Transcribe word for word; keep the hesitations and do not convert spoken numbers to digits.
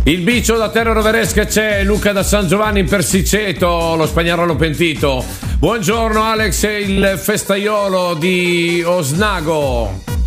Il bicio da Terra Roveresca c'è, Luca da San Giovanni in Persiceto, lo spagnolo pentito. Buongiorno Alex e il festaiolo di Osnago.